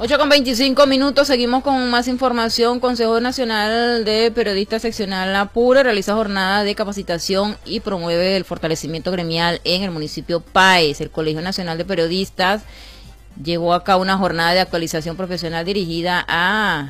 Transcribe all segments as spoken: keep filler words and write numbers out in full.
ocho con veinticinco minutos, seguimos con más información. Consejo Nacional de Periodistas Seccional Apure realiza jornada de capacitación y promueve el fortalecimiento gremial en el municipio Páez. El Colegio Nacional de Periodistas llevó a cabo una jornada de actualización profesional dirigida a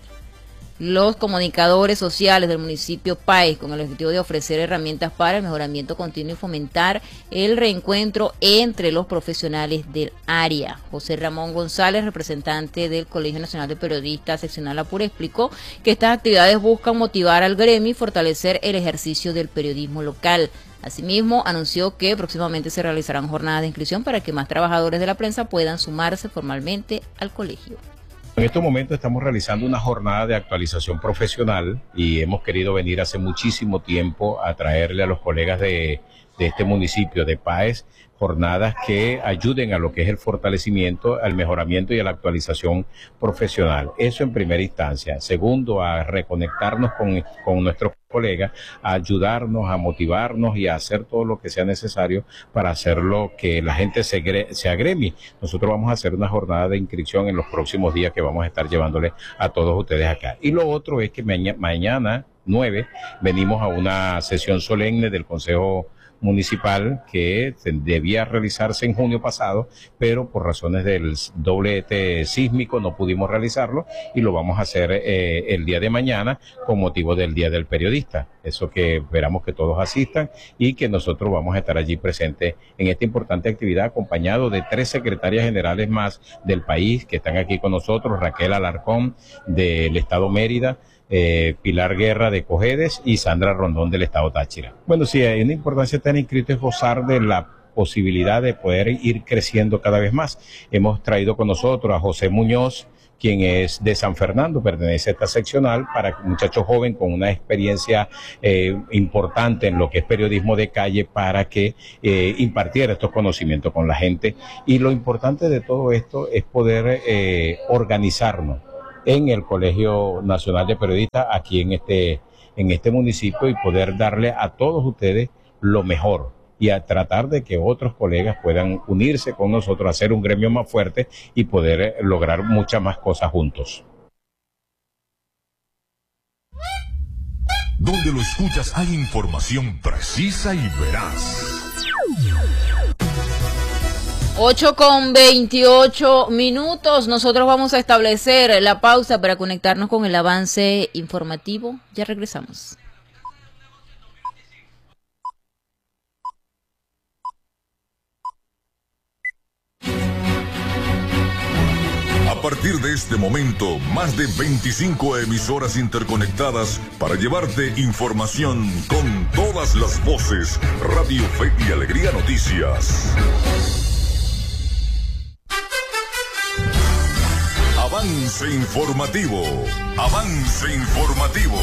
los comunicadores sociales del municipio Páez con el objetivo de ofrecer herramientas para el mejoramiento continuo y fomentar el reencuentro entre los profesionales del área. José Ramón González, representante del Colegio Nacional de Periodistas Seccional Apure, explicó que estas actividades buscan motivar al gremio y fortalecer el ejercicio del periodismo local. Asimismo, anunció que próximamente se realizarán jornadas de inscripción para que más trabajadores de la prensa puedan sumarse formalmente al colegio. En estos momentos estamos realizando una jornada de actualización profesional y hemos querido venir hace muchísimo tiempo a traerle a los colegas de, de este municipio de Páez jornadas que ayuden a lo que es el fortalecimiento, al mejoramiento y a la actualización profesional. Eso en primera instancia. Segundo, a reconectarnos con, con nuestros colegas, a ayudarnos, a motivarnos y a hacer todo lo que sea necesario para hacerlo que la gente se, se agremie. Nosotros vamos a hacer una jornada de inscripción en los próximos días que vamos a estar llevándole a todos ustedes acá. Y lo otro es que mañana, mañana nueve venimos a una sesión solemne del Consejo Municipal que debía realizarse en junio pasado, pero por razones del doblete sísmico no pudimos realizarlo y lo vamos a hacer eh, el día de mañana con motivo del Día del Periodista. Eso que esperamos que todos asistan y que nosotros vamos a estar allí presentes en esta importante actividad acompañado de tres secretarias generales más del país que están aquí con nosotros, Raquel Alarcón del Estado Mérida, Eh, Pilar Guerra de Cojedes y Sandra Rondón del Estado Táchira. Bueno, sí, hay una importancia estar inscrito es gozar de la posibilidad de poder ir creciendo cada vez más. Hemos traído con nosotros a José Muñoz, quien es de San Fernando, pertenece a esta seccional, para un muchacho joven con una experiencia eh, importante en lo que es periodismo de calle para que eh, impartiera estos conocimientos con la gente. Y lo importante de todo esto es poder eh, organizarnos en el Colegio Nacional de Periodistas aquí en este, en este municipio y poder darle a todos ustedes lo mejor y a tratar de que otros colegas puedan unirse con nosotros, hacer un gremio más fuerte y poder lograr muchas más cosas juntos. Donde lo escuchas hay información precisa y veraz. ocho con veintiocho minutos, nosotros vamos a establecer la pausa para conectarnos con el avance informativo. Ya regresamos. A partir de este momento, más de veinticinco emisoras interconectadas para llevarte información con todas las voces. Radio Fe y Alegría Noticias. Avance informativo. Avance informativo.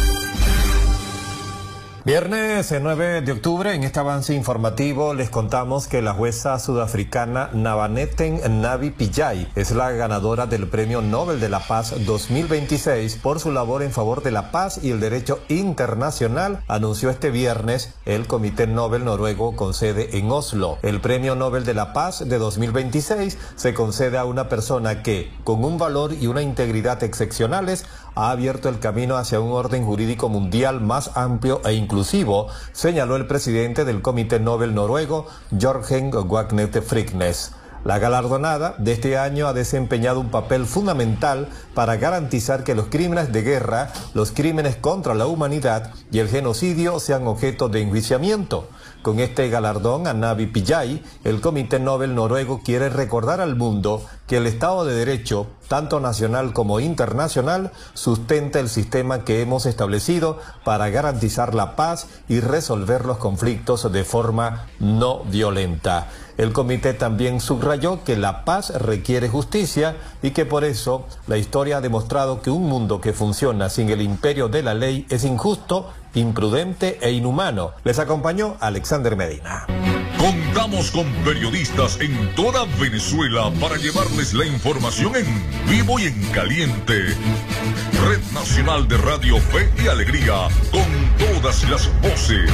Viernes nueve de octubre, en este avance informativo les contamos que la jueza sudafricana Nabaneten Navi Pillay es la ganadora del Premio Nobel de la Paz dos mil veintiséis por su labor en favor de la paz y el derecho internacional, anunció este viernes el Comité Nobel noruego con sede en Oslo. El Premio Nobel de la Paz de dos mil veintiséis se concede a una persona que, con un valor y una integridad excepcionales, ha abierto el camino hacia un orden jurídico mundial más amplio e inclusivo, señaló el presidente del Comité Nobel noruego, Jorgen Wagnete Frignes. La galardonada de este año ha desempeñado un papel fundamental para garantizar que los crímenes de guerra, los crímenes contra la humanidad y el genocidio sean objeto de enjuiciamiento. Con este galardón a Navi Pillay, el Comité Nobel noruego quiere recordar al mundo que el Estado de Derecho, tanto nacional como internacional, sustenta el sistema que hemos establecido para garantizar la paz y resolver los conflictos de forma no violenta. El comité también subrayó que la paz requiere justicia y que por eso la historia ha demostrado que un mundo que funciona sin el imperio de la ley es injusto, imprudente e inhumano. Les acompañó Alexander Medina. Contamos con periodistas en toda Venezuela para llevarles la información en vivo y en caliente. Red Nacional de Radio Fe y Alegría, con todas las voces.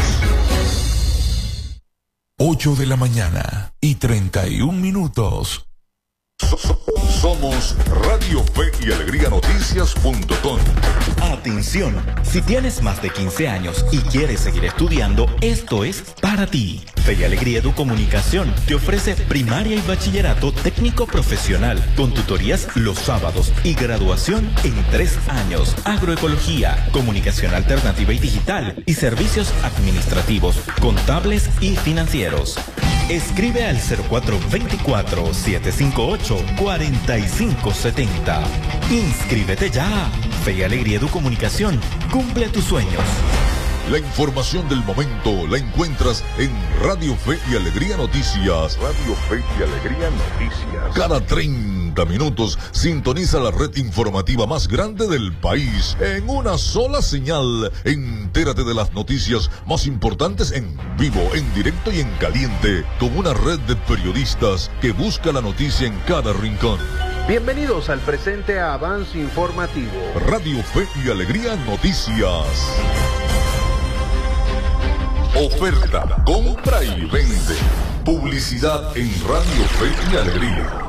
ocho de la mañana y treinta y un minutos. Somos Radio Fe y Alegría Noticias punto com. Atención, si tienes más de quince años y quieres seguir estudiando, esto es para ti. Fe y Alegría Educomunicación te ofrece primaria y bachillerato técnico profesional con tutorías los sábados y graduación en tres años. Agroecología, comunicación alternativa y digital y servicios administrativos, contables y financieros. Escribe al cero cuatro dos cuatro, siete cinco ocho, cuatro cinco siete cero. Inscríbete ya. Fe y Alegría Educomunicación cumple tus sueños. La información del momento la encuentras en Radio Fe y Alegría Noticias. Radio Fe y Alegría Noticias. Cada treinta minutos sintoniza la red informativa más grande del país en una sola señal. Entérate de las noticias más importantes en vivo, en directo y en caliente, con una red de periodistas que busca la noticia en cada rincón. Bienvenidos al presente avance informativo. Radio Fe y Alegría Noticias. Oferta, compra y vende. Publicidad en Radio Fe y Alegría.